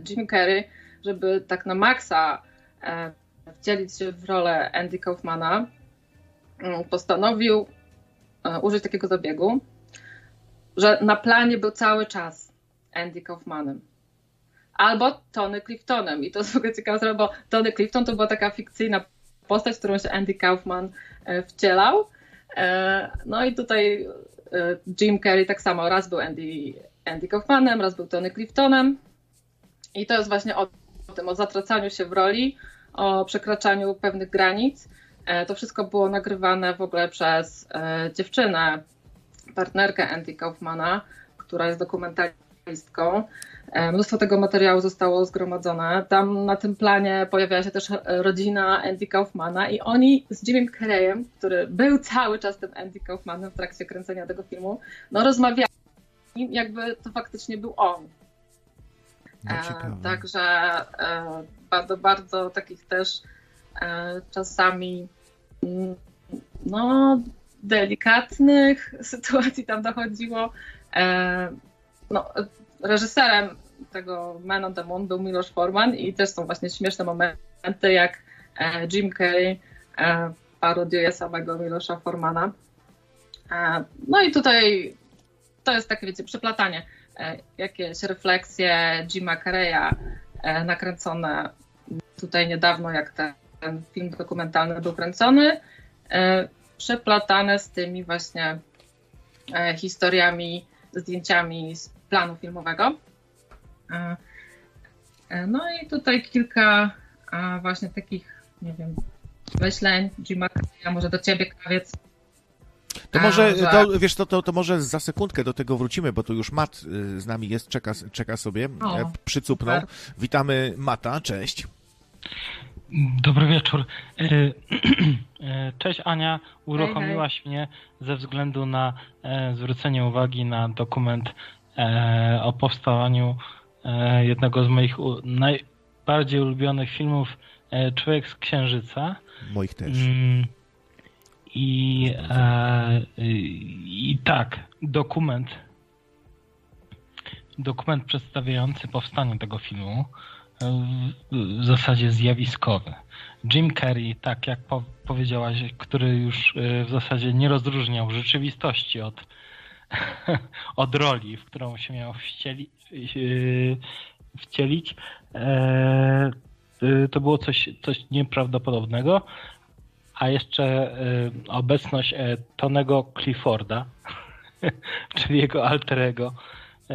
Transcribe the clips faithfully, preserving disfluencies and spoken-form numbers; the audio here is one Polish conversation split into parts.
Jim Carrey, żeby tak na maksa wcielić się w rolę Andy Kaufmana, postanowił użyć takiego zabiegu, że na planie był cały czas Andy Kaufmanem. Albo Tony Cliftonem. I to jest w ogóle ciekawe, bo Tony Clifton to była taka fikcyjna postać, w którą się Andy Kaufman wcielał. No i tutaj Jim Carrey tak samo. Raz był Andy, Andy Kaufmanem, raz był Tony Cliftonem. I to jest właśnie o tym, o zatracaniu się w roli, o przekraczaniu pewnych granic. To wszystko było nagrywane w ogóle przez dziewczynę, partnerkę Andy Kaufmana, która jest dokumentalistką. Mnóstwo tego materiału zostało zgromadzone. Tam na tym planie pojawiała się też rodzina Andy Kaufmana i oni z Jimem Carreyem, który był cały czas tym Andy Kaufmanem w trakcie kręcenia tego filmu, no rozmawiali, jakby to faktycznie był on. No, e, także e, bardzo, bardzo takich też e, czasami no, delikatnych sytuacji tam dochodziło. E, no, reżyserem tego Man on the Moon był Miloš Forman i też są właśnie śmieszne momenty, jak e, Jim Carrey e, parodiuje samego Miloša Formana. E, no i tutaj to jest takie, wiecie, przeplatanie. E, jakieś refleksje Jima Carreya e, nakręcone tutaj niedawno, jak ten, ten film dokumentalny był kręcony, e, przeplatane z tymi właśnie e, historiami, zdjęciami z planu filmowego. E, e, no i tutaj kilka e, właśnie takich, nie wiem, myśleń Jima Carreya, może do ciebie, Krawiec. To może, to, wiesz, to, to, to może za sekundkę do tego wrócimy, bo tu już Matt z nami jest, czeka, czeka sobie, o, przycupnął. Super. Witamy Mata, cześć. Dobry wieczór. Cześć Ania, uruchomiłaś hej, hej. mnie ze względu na zwrócenie uwagi na dokument o powstawaniu jednego z moich najbardziej ulubionych filmów, Człowiek z Księżyca. Moich też. I, e, i tak, dokument, dokument przedstawiający powstanie tego filmu w zasadzie zjawiskowy. Jim Carrey, tak jak po, powiedziałaś, który już w zasadzie nie rozróżniał rzeczywistości od, od roli, w którą się miał wcieli, wcielić, e, to było coś, coś nieprawdopodobnego. A jeszcze y, obecność y, Tonego Clifforda, czyli jego alterego, y,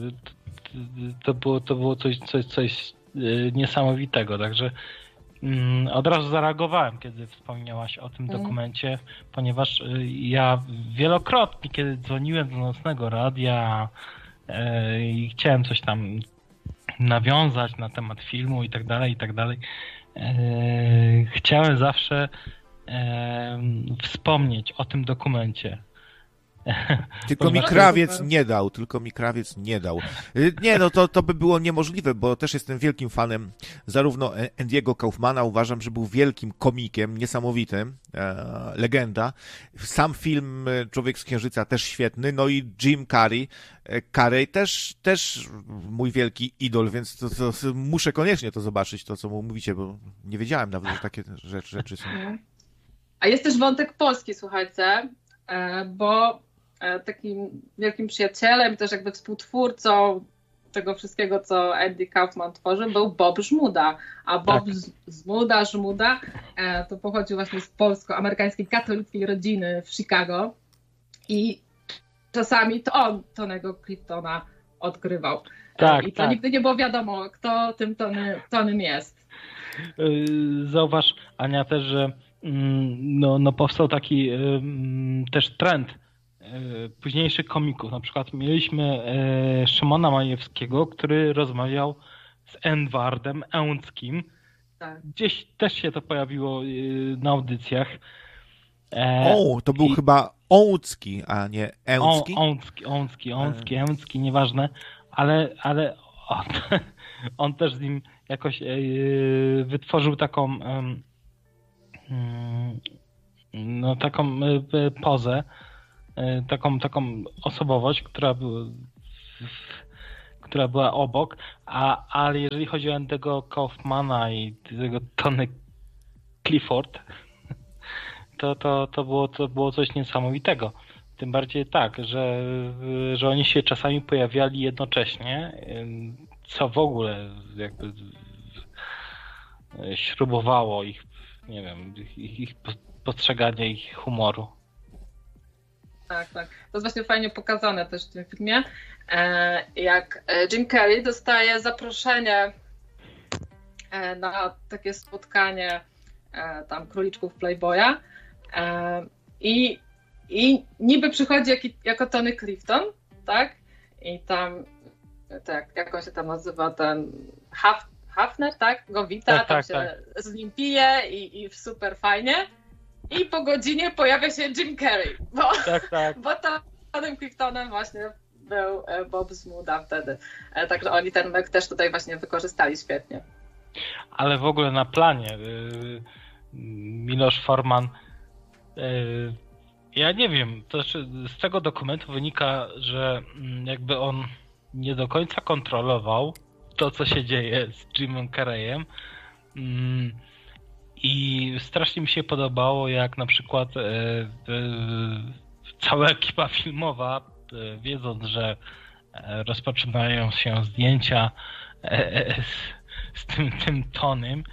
to było, to było coś, coś, coś y, niesamowitego. Także y, od razu zareagowałem, kiedy wspomniałaś o tym dokumencie, ponieważ y, ja wielokrotnie, kiedy dzwoniłem do nocnego radia y, i chciałem coś tam nawiązać na temat filmu i tak dalej, i tak dalej, y, chciałem zawsze wspomnieć o tym dokumencie. Tylko mi Krawiec nie dał, tylko mi Krawiec nie dał. Nie, no to, to by było niemożliwe, bo też jestem wielkim fanem zarówno Andy'ego Kaufmana, uważam, że był wielkim komikiem, niesamowitym, e, legenda. Sam film Człowiek z Księżyca też świetny, no i Jim Carrey, Carrey też, też mój wielki idol, więc to, to, muszę koniecznie to zobaczyć, to co mu mówicie, bo nie wiedziałem nawet, że takie rzeczy, rzeczy są. A jest też wątek polski, słuchajcie, bo takim wielkim przyjacielem, też jakby współtwórcą tego wszystkiego, co Andy Kaufman tworzył, był Bob Żmuda. A Bob tak. Żmuda, Żmuda to pochodził właśnie z polsko-amerykańskiej katolickiej rodziny w Chicago i czasami to on Tonego Cliftona odgrywał. Tak, I to tak. nigdy nie było wiadomo, kto tym Tony, Tonym jest. Zauważ, Ania, też, że no, no powstał taki um, też trend um, późniejszych komików. Na przykład mieliśmy um, Szymona Majewskiego, który rozmawiał z Edwardem Ełnckim. Tak. Gdzieś też się to pojawiło um, na audycjach. E, o, to był i... chyba Ołcki, a nie Ełcki? Ołcki, Ołcki, Ołcki, Ełcki, nieważne, ale, ale on, on też z nim jakoś yy, wytworzył taką yy, no taką pozę, taką, taką osobowość, która, która była obok, a, ale jeżeli chodzi o Andy'ego Kaufmana i tego Tony Clifford, to, to, to, było, to było coś niesamowitego. Tym bardziej tak, że, że oni się czasami pojawiali jednocześnie, co w ogóle jakby śrubowało ich, nie wiem, ich, ich postrzeganie ich humoru. Tak, tak. To jest właśnie fajnie pokazane też w tym filmie, jak Jim Carrey dostaje zaproszenie na takie spotkanie tam króliczków Playboya i, i niby przychodzi jak, jako Tony Clifton, tak? I tam, tak, jak on się tam nazywa, ten Haf, Hafner, tak? Go wita, tak, tam tak, się tak. z nim pije i, i super fajnie. I po godzinie pojawia się Jim Carrey, bo, tak, tak. bo Tonym Cliftonem właśnie był Bob Zmuda wtedy. Także oni ten myk też tutaj właśnie wykorzystali świetnie. Ale w ogóle na planie Miloš Forman, ja nie wiem, to znaczy z tego dokumentu wynika, że jakby on nie do końca kontrolował to, co się dzieje z Jimem Carreyem. I strasznie mi się podobało, jak na przykład e, e, cała ekipa filmowa, e, wiedząc, że e, rozpoczynają się zdjęcia e, z, z tym, tym Tonym,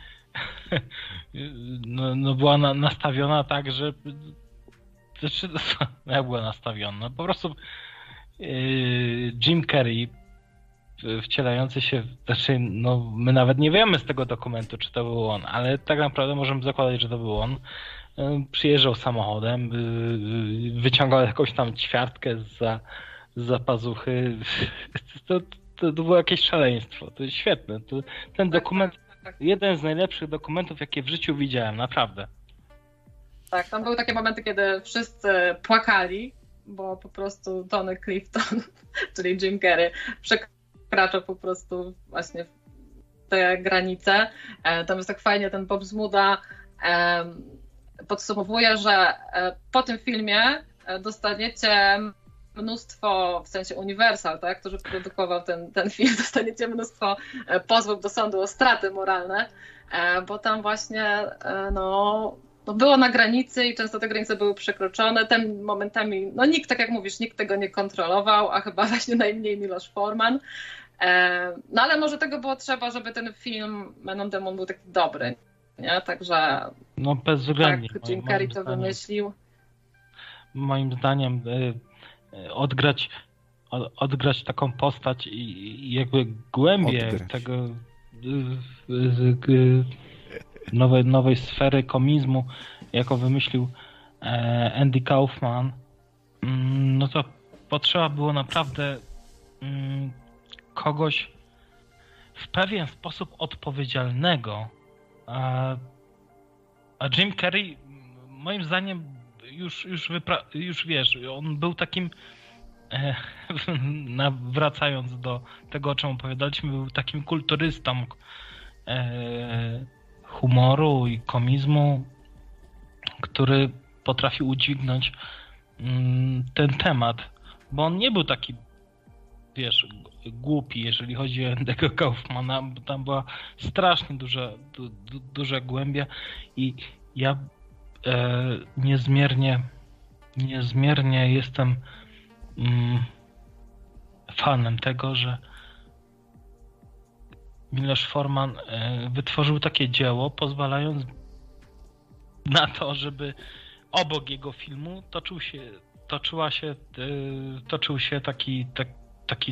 no, no była na, nastawiona tak, że znaczy, no, jak była nastawiona? No, po prostu e, Jim Carrey wcielający się, znaczy no my nawet nie wiemy z tego dokumentu, czy to był on, ale tak naprawdę możemy zakładać, że to był on. Przyjeżdżał samochodem, wyciągał jakąś tam ćwiartkę zza, zza pazuchy. To, to, to było jakieś szaleństwo. To jest świetne. To, ten dokument, jeden z najlepszych dokumentów, jakie w życiu widziałem, naprawdę. Tak, tam były takie momenty, kiedy wszyscy płakali, bo po prostu Tony Clifton, czyli Jim Carrey, przekraczał po prostu właśnie te granice. Tam jest tak fajnie ten Bob Zmuda podsumowuje, że po tym filmie dostaniecie mnóstwo, w sensie Universal, tak, który produkował ten, ten film, dostaniecie mnóstwo pozwów do sądu o straty moralne, bo tam właśnie no, no było na granicy i często te granice były przekroczone. Tem momentami, no nikt, tak jak mówisz, nikt tego nie kontrolował, a chyba właśnie najmniej Miloš Forman. No ale może tego było trzeba, żeby ten film Man on the Moon był taki dobry, nie? Także no bezwzględnie. Tak, Jim Carrey to wymyślił. Moim zdaniem y, odgrać, od, odgrać taką postać i, i jakby głębię odgrać. tego y, y, y, nowej, nowej sfery komizmu, jaką wymyślił e, Andy Kaufman, y, no to potrzeba było naprawdę y, kogoś w pewien sposób odpowiedzialnego. A, a Jim Carrey moim zdaniem już, już, wypra- już wiesz, on był takim e, na, wracając do tego, o czym opowiadaliśmy, był takim kulturystą e, humoru i komizmu, który potrafił udźwignąć mm, ten temat, bo on nie był taki, wiesz, głupi, jeżeli chodzi o Andy'ego Kaufmana, bo tam była strasznie duża, du, du, duża głębia i ja e, niezmiernie niezmiernie jestem mm, fanem tego, że Miloš Forman e, wytworzył takie dzieło, pozwalając na to, żeby obok jego filmu toczył się, toczyła się, e, toczył się taki, tak, taki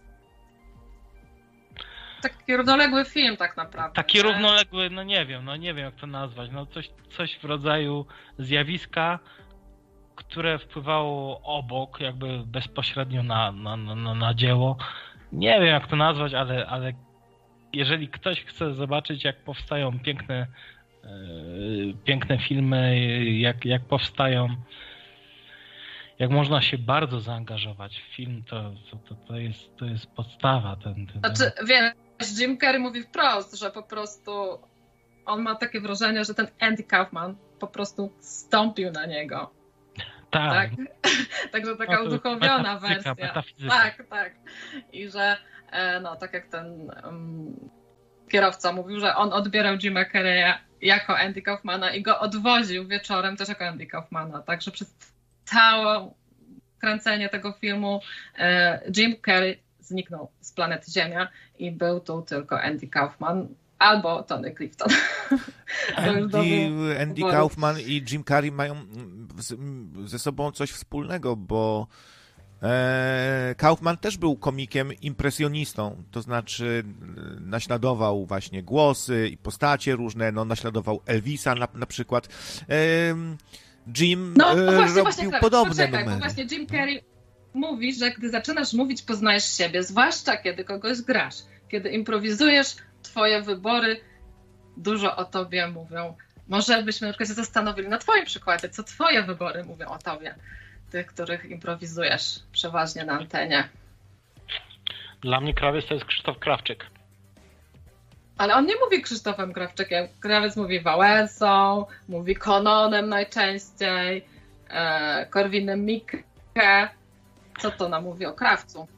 Taki równoległy film tak naprawdę. Taki nie? równoległy, no nie wiem, no nie wiem jak to nazwać, no coś, coś w rodzaju zjawiska, które wpływało obok, jakby bezpośrednio na, na, na, na dzieło. Nie wiem jak to nazwać, ale, ale jeżeli ktoś chce zobaczyć jak powstają piękne, yy, piękne filmy, jak, jak powstają, jak można się bardzo zaangażować w film, to, to, to, jest, to jest podstawa. Ten, ten, znaczy, wiesz, Jim Carrey mówi wprost, że po prostu on ma takie wrażenie, że ten Andy Kaufman po prostu stąpił na niego. Tak. tak? Także taka no uduchowiona metafizyka, wersja. Metafizyka. Tak, tak. I że no tak jak ten um, kierowca mówił, że on odbierał Jima Carreya jako Andy Kaufmana i go odwoził wieczorem też jako Andy Kaufmana. Także przez całe kręcenie tego filmu Jim Carrey zniknął z planety Ziemia i był tu tylko Andy Kaufman albo Tony Clifton. Andy, Andy Kaufman i Jim Carrey mają ze sobą coś wspólnego, bo e, Kaufman też był komikiem impresjonistą, to znaczy naśladował właśnie głosy i postacie różne, no naśladował Elvisa na, na przykład. E, Jim no, e, właśnie, robił właśnie, podobne poczekaj, numery. Bo właśnie Jim Carrey mówi, że gdy zaczynasz mówić, poznajesz siebie, zwłaszcza kiedy kogoś grasz. Kiedy improwizujesz, twoje wybory dużo o tobie mówią. Może byśmy na przykład się zastanowili na twoim przykładzie, co twoje wybory mówią o tobie, tych, których improwizujesz przeważnie na antenie. Dla mnie krawiec to jest Krzysztof Krawczyk. Ale on nie mówi Krzysztofem Krawczykiem. Krawiec mówi Wałęsą, mówi Kononem najczęściej, e, Korwinem Mikke. Co to nam mówi o krawcu?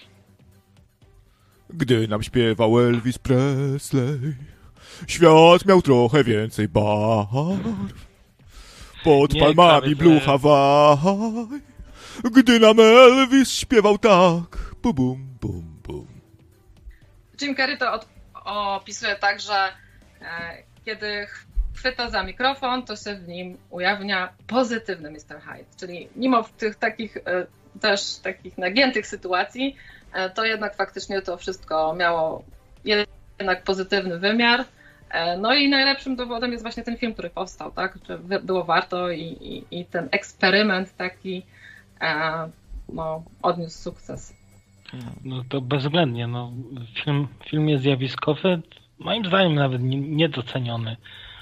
Gdy nam śpiewał Elvis Presley, świat miał trochę więcej barw. Pod nie, palmami Blue Hawaii, gdy nam Elvis śpiewał tak, bum, bum, bum, bum. Jim Carrey to od, opisuje tak, że e, kiedy chwyta za mikrofon, to się w nim ujawnia pozytywny mister Hyde. Czyli mimo tych takich e, też takich nagiętych sytuacji, e, to jednak faktycznie to wszystko miało jednak pozytywny wymiar. E, no i najlepszym dowodem jest właśnie ten film, który powstał, tak? Że było warto i, i, i ten eksperyment taki e, no, odniósł sukces. No to bezwzględnie. No, film, film jest zjawiskowy, moim zdaniem nawet niedoceniony.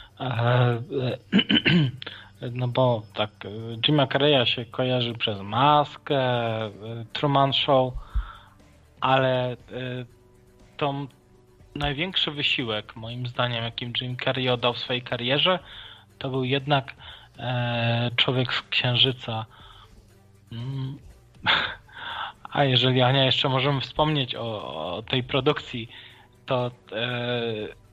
No bo tak, Jima Carreya się kojarzy przez Maskę, Truman Show, ale to największy wysiłek, moim zdaniem, jakim Jim Carrey oddał w swojej karierze, to był jednak Człowiek z Księżyca. A jeżeli, Ania, jeszcze możemy wspomnieć o, o tej produkcji, to e,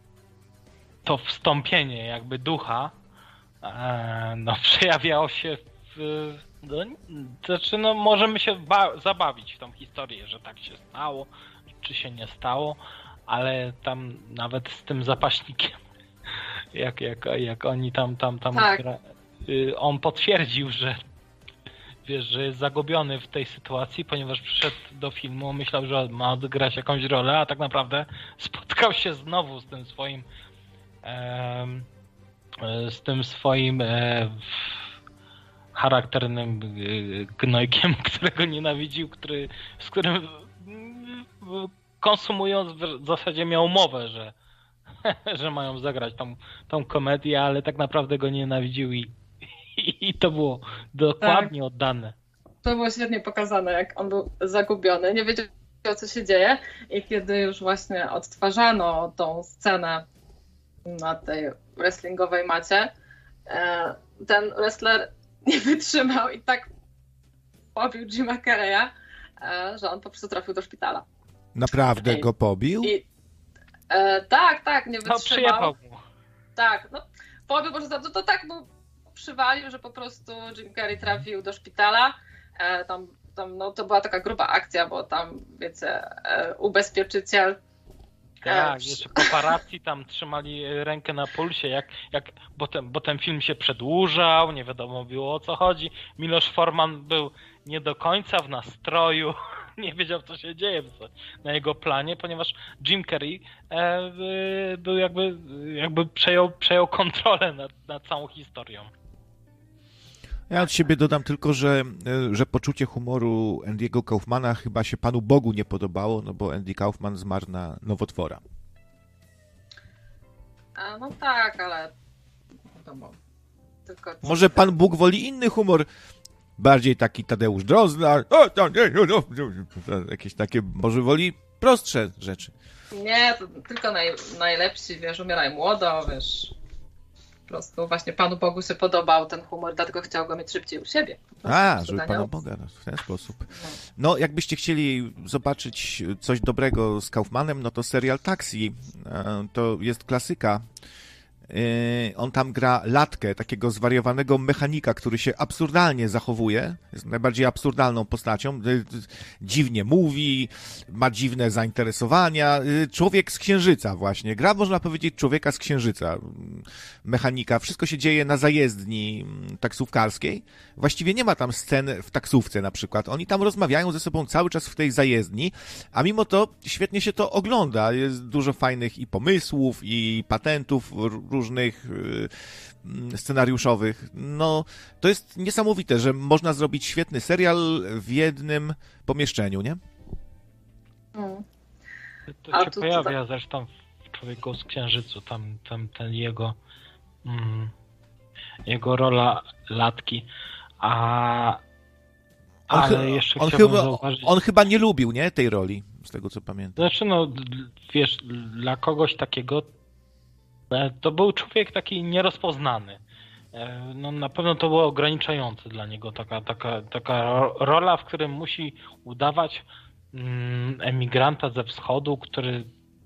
to wstąpienie jakby ducha e, no, przejawiało się w... No, znaczy, no, możemy się ba- zabawić w tą historię, że tak się stało, czy się nie stało, ale tam nawet z tym zapaśnikiem, jak, jak, jak oni tam, tam, tam tak. on potwierdził, że wiesz, że jest zagubiony w tej sytuacji, ponieważ przyszedł do filmu, myślał, że ma odgrać jakąś rolę, a tak naprawdę spotkał się znowu z tym swoim e, z tym swoim e, charakternym gnojkiem, którego nienawidził, który, z którym konsumując w zasadzie miał umowę, że, że mają zagrać tą, tą komedię, ale tak naprawdę go nienawidził i I to było dokładnie tak. oddane. To było świetnie pokazane, jak on był zagubiony, nie wiedział, co się dzieje. I kiedy już właśnie odtwarzano tą scenę na tej wrestlingowej macie, ten wrestler nie wytrzymał i tak pobił Jima Carreya, że on po prostu trafił do szpitala. Naprawdę I, go pobił? I, e, tak, tak, nie wytrzymał. No, przyjechał mu. Tak, no, pobił, bo to, to tak był przywalił, że po prostu Jim Carrey trafił do szpitala. E, tam, tam, no, to była taka gruba akcja, bo tam, wiecie, e, ubezpieczyciel... Tak, jeszcze paparazzi tam trzymali rękę na pulsie, jak, jak, bo, ten, bo ten film się przedłużał, nie wiadomo było o co chodzi. Miloš Forman był nie do końca w nastroju, nie wiedział co się dzieje na jego planie, ponieważ Jim Carrey e, był jakby, jakby przejął, przejął kontrolę nad, nad całą historią. Ja od siebie dodam tylko, że, że poczucie humoru Andy'ego Kaufmana chyba się Panu Bogu nie podobało, no bo Andy Kaufman zmarł na nowotwora. A, no tak, ale wiadomo. Tylko... Może Pan Bóg woli inny humor, bardziej taki Tadeusz Drozda, o, to, nie, no, no, jakieś takie, może woli prostsze rzeczy. Nie, to tylko naj, najlepsi, wiesz, umieraj młodo, wiesz. prostu właśnie Panu Bogu się podobał ten humor, dlatego chciał go mieć szybciej u siebie. A, żeby Pana Boga, no, w ten sposób. No, jakbyście chcieli zobaczyć coś dobrego z Kaufmanem, no to serial Taxi, to jest klasyka. On tam gra Latkę, takiego zwariowanego mechanika, który się absurdalnie zachowuje, jest najbardziej absurdalną postacią, dziwnie mówi, ma dziwne zainteresowania, człowiek z Księżyca właśnie, gra można powiedzieć człowieka z Księżyca, mechanika, wszystko się dzieje na zajezdni taksówkarskiej, właściwie nie ma tam scen w taksówce na przykład, oni tam rozmawiają ze sobą cały czas w tej zajezdni, a mimo to świetnie się to ogląda, jest dużo fajnych i pomysłów, i patentów różnych scenariuszowych. No, to jest niesamowite, że można zrobić świetny serial w jednym pomieszczeniu, nie? Hmm. To się tu, pojawia to... zresztą w Człowieku z Księżycu, tam, tam ten jego mm, jego rola Latki, a on ale chy- jeszcze on chciałbym chyba, zauważyć... On chyba nie lubił, nie, tej roli, z tego co pamiętam. Znaczy, no, wiesz, dla kogoś takiego to był człowiek taki nierozpoznany. No, na pewno to było ograniczające dla niego, taka, taka, taka rola, w której musi udawać mm, emigranta ze wschodu, który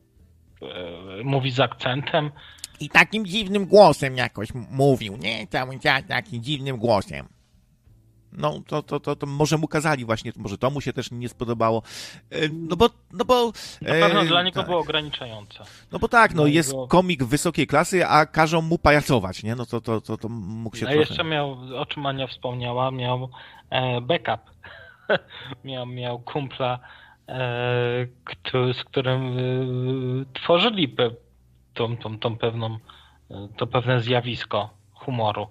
e, mówi z akcentem. I takim dziwnym głosem jakoś mówił, nie? Cały czas takim dziwnym głosem. No, to, to, to, to może mu kazali właśnie, może to mu się też nie spodobało. No bo... No bo na pewno e, dla niego tak. było ograniczające. No bo tak, no dla jest jego... komik wysokiej klasy, a każą mu pajacować, nie? No to, to, to, to mógł się a trochę... jeszcze miał, o czym Ania wspomniała, miał e, backup. miał, miał kumpla, e, który, z którym e, tworzyli pe, tą, tą, tą pewną, to pewne zjawisko humoru.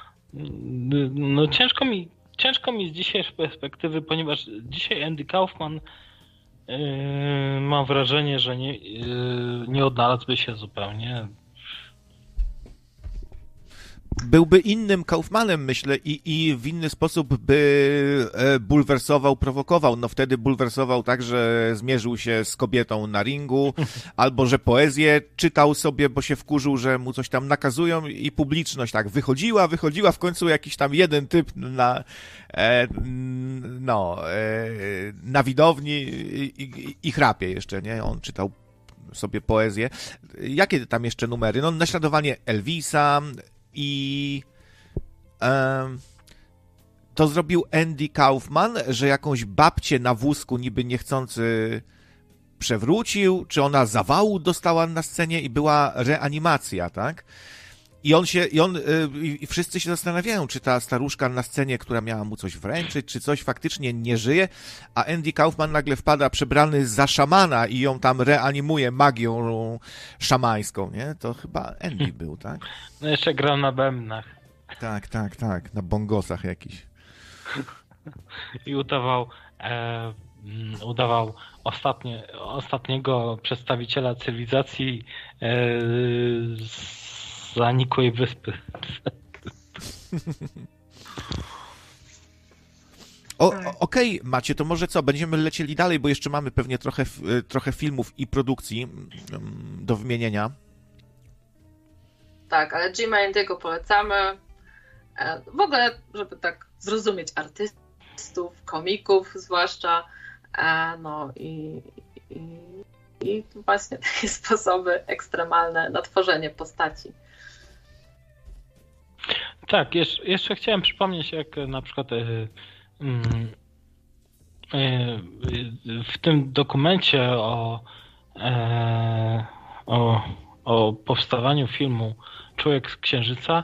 No ciężko mi Ciężko mi z dzisiejszej perspektywy, ponieważ dzisiaj Andy Kaufman yy, mam wrażenie, że nie, yy, nie odnalazłby się zupełnie. Byłby innym Kaufmanem, myślę, i, i w inny sposób by bulwersował, prowokował. No wtedy bulwersował tak, że zmierzył się z kobietą na ringu, albo że poezję czytał sobie, bo się wkurzył, że mu coś tam nakazują i publiczność tak wychodziła, wychodziła, w końcu jakiś tam jeden typ na e, no e, na widowni i, i, i chrapie jeszcze, nie? On czytał sobie poezję. Jakie tam jeszcze numery? No naśladowanie Elvisa, i um, to zrobił Andy Kaufman, że jakąś babcię na wózku niby niechcący przewrócił, czy ona zawału dostała na scenie i była reanimacja, tak? I on się, i on, i wszyscy się zastanawiają, czy ta staruszka na scenie, która miała mu coś wręczyć, czy coś faktycznie nie żyje, a Andy Kaufman nagle wpada przebrany za szamana i ją tam reanimuje magią szamańską, nie? To chyba Andy był, tak? No jeszcze grał na bębnach. Tak, tak, tak, na bongosach jakiś. I udawał, e, udawał ostatnie, ostatniego przedstawiciela cywilizacji e, z zanikłej wyspy. O, Okej, okay, Macie, to może co? Będziemy lecieli dalej, bo jeszcze mamy pewnie trochę, trochę filmów i produkcji do wymienienia. Tak, ale Jima Andy'ego polecamy. W ogóle, żeby tak zrozumieć artystów, komików zwłaszcza, no i, i, i właśnie takie sposoby ekstremalne na tworzenie postaci. Tak, jeszcze, jeszcze chciałem przypomnieć, jak na przykład y, y, y, w tym dokumencie o, o, o powstawaniu filmu Człowiek z Księżyca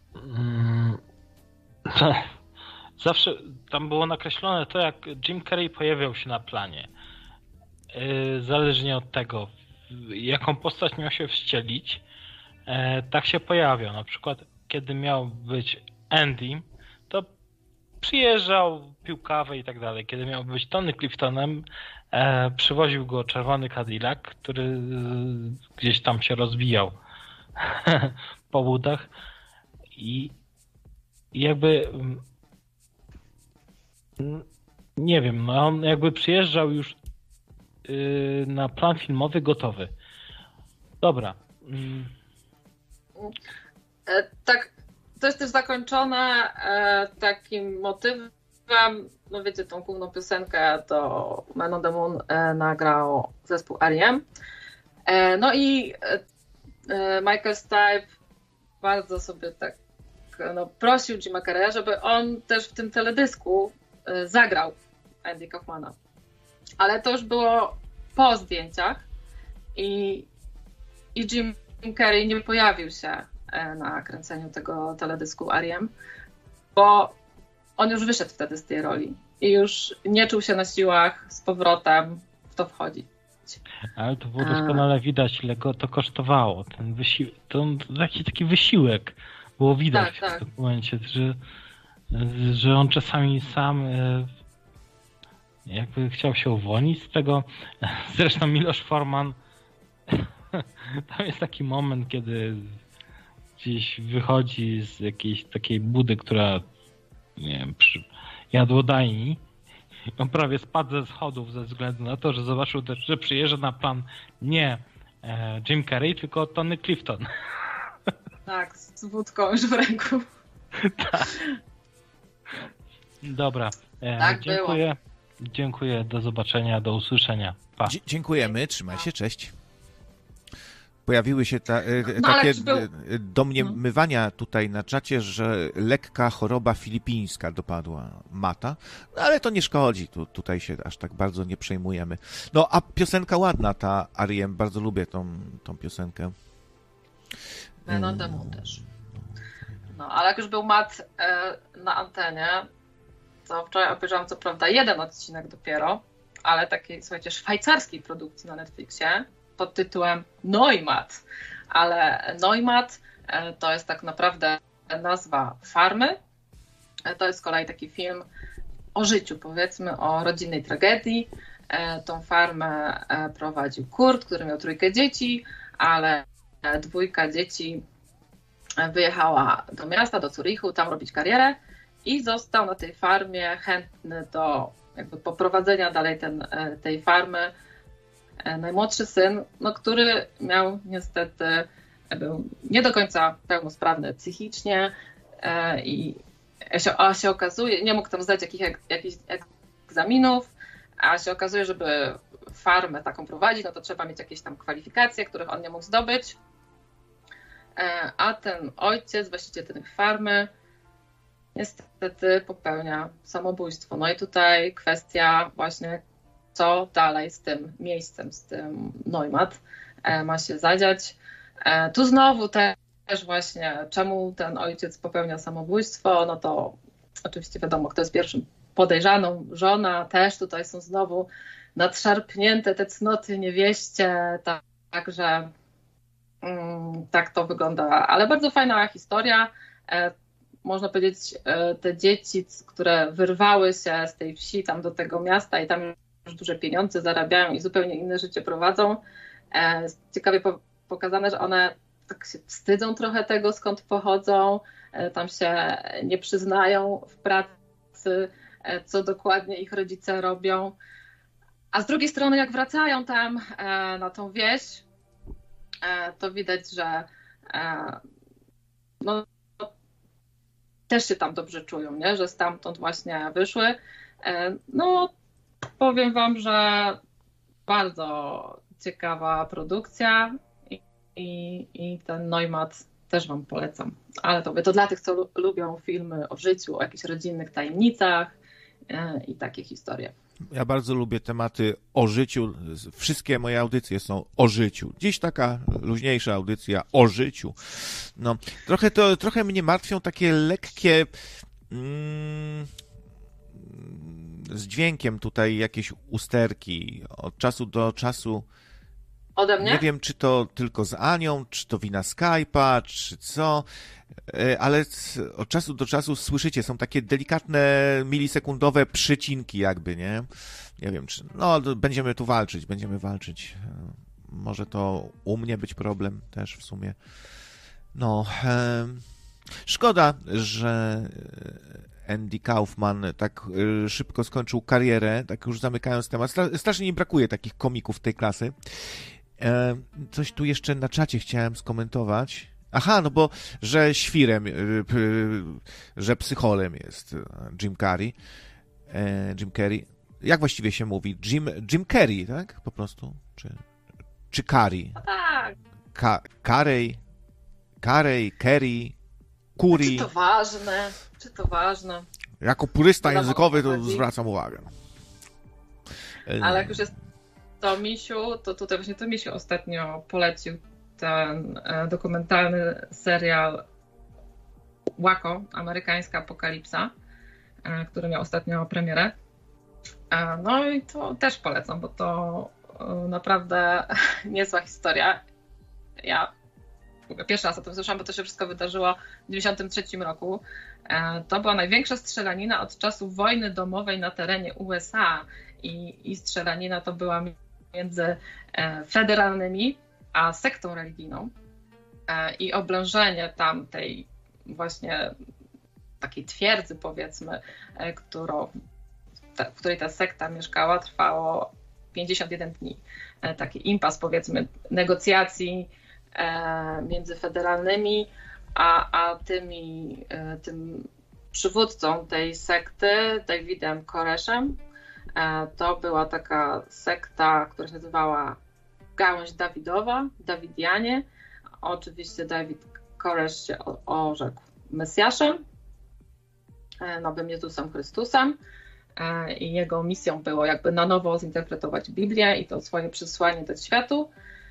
zawsze tam było nakreślone to, jak Jim Carrey pojawiał się na planie. Zależnie od tego, jaką postać miał się wcielić, tak się pojawiał. Na przykład kiedy miał być Andy, to przyjeżdżał, pił kawę i tak dalej. Kiedy miał być Tony Cliftonem, e, przywoził go czerwony Cadillac, który e, gdzieś tam się rozwijał po łudach i, i jakby nie wiem, no on jakby przyjeżdżał już y, na plan filmowy gotowy. Dobra. Tak, to jest też zakończone takim motywem, no wiecie, tą główną piosenkę to Man on the Moon nagrał zespół R E M. No i Michael Stipe bardzo sobie tak no, prosił Jima Carreya, żeby on też w tym teledysku zagrał Andy Kaufmana. Ale to już było po zdjęciach i, i Jim Carrey nie pojawił się na kręceniu tego teledysku R E M, bo on już wyszedł wtedy z tej roli i już nie czuł się na siłach z powrotem w to wchodzić. Ale to było doskonale widać, ile go to kosztowało. Ten wysiłek, to taki, taki wysiłek było widać tak, w tym tak. momencie, że, że on czasami sam jakby chciał się uwolnić z tego. Zresztą Miloš Forman, tam jest taki moment, kiedy gdzieś wychodzi z jakiejś takiej budy, która nie wiem, przy jadłodajni. On prawie spadł ze schodów ze względu na to, że zobaczył też, że przyjeżdża na plan nie e, Jim Carrey, tylko Tony Clifton. Tak, z wódką już w ręku. Tak. Dobra. E, tak dziękuję. Było. Dziękuję. Do zobaczenia, do usłyszenia. Pa. Dzie- dziękujemy, trzymaj się, cześć. Pojawiły się ta, no, takie był... domniemywania tutaj na czacie, że lekka choroba filipińska dopadła Mata, no, ale to nie szkodzi, tu, tutaj się aż tak bardzo nie przejmujemy. No a piosenka ładna, ta R E M, bardzo lubię tą, tą piosenkę. Man on the Moon też. No, ale jak już był Matt e, na antenie, to wczoraj obejrzałam co prawda jeden odcinek dopiero, ale takiej, słuchajcie, szwajcarskiej produkcji na Netflixie, pod tytułem Neumat, ale Neumat to jest tak naprawdę nazwa farmy. To jest z kolei taki film o życiu, powiedzmy, o rodzinnej tragedii. Tą farmę prowadził Kurt, który miał trójkę dzieci, ale dwójka dzieci wyjechała do miasta, do Zurichu, tam robić karierę i został na tej farmie chętny do jakby poprowadzenia dalej ten, tej farmy najmłodszy syn, no, który miał niestety, był nie do końca pełnosprawny psychicznie e, i się, a się okazuje, nie mógł tam zdać jakich, jakichś egzaminów, a się okazuje, żeby farmę taką prowadzić, no to trzeba mieć jakieś tam kwalifikacje, których on nie mógł zdobyć, e, a ten ojciec, właściciel tej farmy, niestety popełnia samobójstwo. No i tutaj kwestia właśnie, co dalej z tym miejscem, z tym Neumat e, ma się zadziać. E, tu znowu też właśnie, czemu ten ojciec popełnia samobójstwo, no to oczywiście wiadomo, kto jest pierwszym podejrzaną, żona, też tutaj są znowu nadszarpnięte te cnoty niewieście, tak, także mm, tak to wygląda, ale bardzo fajna historia. E, można powiedzieć, e, te dzieci, które wyrwały się z tej wsi tam do tego miasta i tam już duże pieniądze zarabiają i zupełnie inne życie prowadzą. Jest ciekawie po- pokazane, że one tak się wstydzą trochę tego, skąd pochodzą, tam się nie przyznają w pracy, co dokładnie ich rodzice robią. A z drugiej strony, jak wracają tam na tą wieś, to widać, że no, też się tam dobrze czują, nie? Że stamtąd właśnie wyszły. No, powiem wam, że bardzo ciekawa produkcja i, i, i ten Neumat też wam polecam. Ale to, to dla tych, co lu- lubią filmy o życiu, o jakichś rodzinnych tajemnicach e, i takie historie. Ja bardzo lubię tematy o życiu. Wszystkie moje audycje są o życiu. Dziś taka luźniejsza audycja o życiu. No, trochę, to, trochę mnie martwią takie lekkie... Mm, z dźwiękiem tutaj jakieś usterki od czasu do czasu. Ode mnie? Nie wiem, czy to tylko z Anią, czy to wina Skype'a, czy co, ale od czasu do czasu słyszycie, są takie delikatne, milisekundowe przycinki jakby, nie? Nie wiem, czy... No, będziemy tu walczyć, będziemy walczyć. Może to u mnie być problem też w sumie. No, szkoda, że Andy Kaufman tak szybko skończył karierę, tak już zamykając temat. Strasznie mi brakuje takich komików tej klasy. Coś tu jeszcze na czacie chciałem skomentować. Aha, no bo, że świrem, że psycholem jest Jim Carrey. Jim Carrey. Jak właściwie się mówi? Jim, Jim Carrey, tak? Po prostu? Czy, czy Carrey? No tak. Ka, Carrey, Carrey, Carey, Curry. Czy to ważne? Czy to ważne? Jako purysta językowy to zwracam uwagę. Ale jak już jest to Misiu, to tutaj właśnie to Misiu ostatnio polecił ten dokumentalny serial Waco, amerykańska apokalipsa, który miał ostatnio premierę. No i to też polecam, bo to naprawdę niezła historia. Ja pierwszy raz o tym słyszałam, bo to się wszystko wydarzyło w dziewięćdziesiątym trzecim roku. To była największa strzelanina od czasów wojny domowej na terenie U S A i, i strzelanina to była między federalnymi a sektą religijną i oblężenie tam tej właśnie takiej twierdzy, powiedzmy, którą, w której ta sekta mieszkała, trwało pięćdziesiąt jeden dni. Taki impas, powiedzmy, negocjacji między federalnymi a, a tymi, tym przywódcą tej sekty, Davidem Koreszem. To była taka sekta, która się nazywała Gałąź Dawidowa, Dawidianie. Oczywiście Dawid Koresz się orzekł Mesjaszem, nowym Jezusem Chrystusem i jego misją było jakby na nowo zinterpretować Biblię i to swoje przesłanie do światu.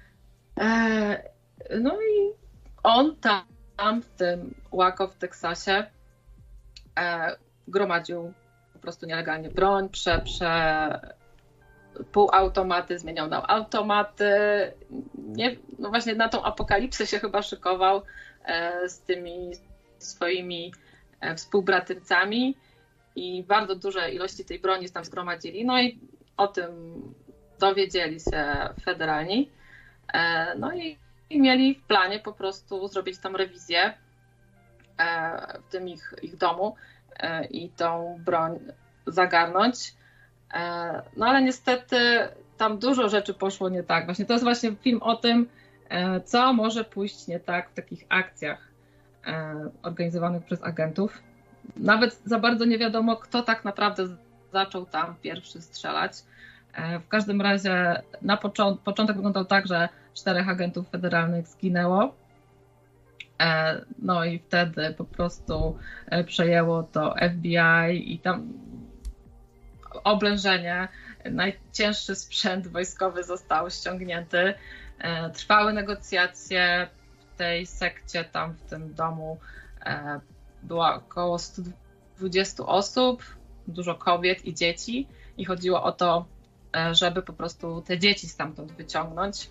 No i on tam w tym Waco w Teksasie gromadził po prostu nielegalnie broń, prze, prze półautomaty zmieniał na automaty. Nie, no właśnie na tą apokalipsę się chyba szykował z tymi swoimi współbratymcami i bardzo duże ilości tej broni tam zgromadzili. No i o tym dowiedzieli się federalni. No i, i mieli w planie po prostu zrobić tam rewizję w tym ich, ich domu i tą broń zagarnąć. No ale niestety tam dużo rzeczy poszło nie tak. Właśnie to jest właśnie film o tym, co może pójść nie tak w takich akcjach organizowanych przez agentów. Nawet za bardzo nie wiadomo, kto tak naprawdę zaczął tam pierwszy strzelać. W każdym razie na począ- początek wyglądał tak, że czterech agentów federalnych zginęło. No i wtedy po prostu przejęło to F B I i tam oblężenie. Najcięższy sprzęt wojskowy został ściągnięty. Trwały negocjacje w tej sekcie, tam w tym domu było około sto dwadzieścia osób, dużo kobiet i dzieci i chodziło o to, żeby po prostu te dzieci stamtąd wyciągnąć.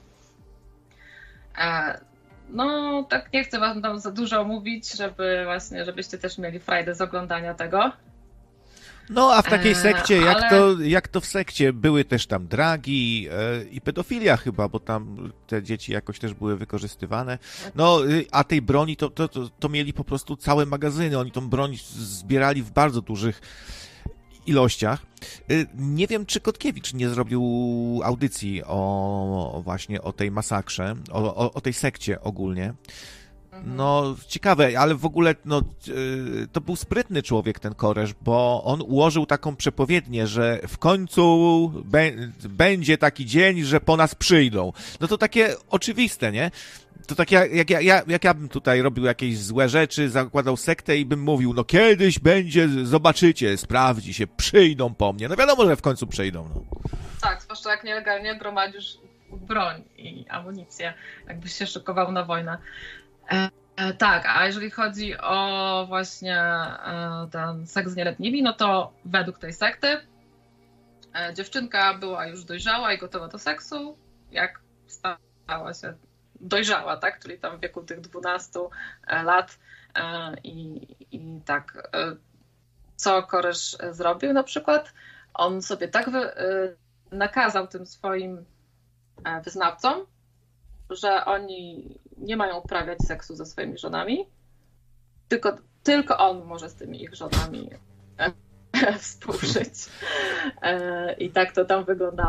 No tak nie chcę wam tam za dużo mówić, żeby właśnie, żebyście też mieli frajdę z oglądania tego. No, a w takiej sekcie, ale... jak, to, jak to w sekcie, były też tam dragi e, i pedofilia chyba, bo tam te dzieci jakoś też były wykorzystywane. No, a tej broni to, to, to, to mieli po prostu całe magazyny, oni tą broń zbierali w bardzo dużych ilościach. Nie wiem, czy Kotkiewicz nie zrobił audycji o właśnie o tej masakrze, o, o, o tej sekcie ogólnie. No, ciekawe, ale w ogóle no, to był sprytny człowiek ten Koresz, bo on ułożył taką przepowiednię, że w końcu be, będzie taki dzień, że po nas przyjdą. No to takie oczywiste, nie? To tak jak, jak, jak, jak ja bym tutaj robił jakieś złe rzeczy, zakładał sektę i bym mówił, no kiedyś będzie, zobaczycie, sprawdzi się, przyjdą po mnie. No wiadomo, że w końcu przyjdą. No. Tak, zwłaszcza jak nielegalnie gromadzisz broń i amunicję, jakbyś się szykował na wojnę. E, e, tak, a jeżeli chodzi o właśnie e, ten seks z nieletnimi, no to według tej sekty e, dziewczynka była już dojrzała i gotowa do seksu, jak stała się dojrzała, tak, czyli tam w wieku tych dwunastu lat e, i, i tak, e, co Koresz zrobił na przykład, on sobie tak wy, e, nakazał tym swoim e, wyznawcom, że oni nie mają uprawiać seksu ze swoimi żonami, tylko, tylko on może z tymi ich żonami współżyć. I tak to tam wyglądało.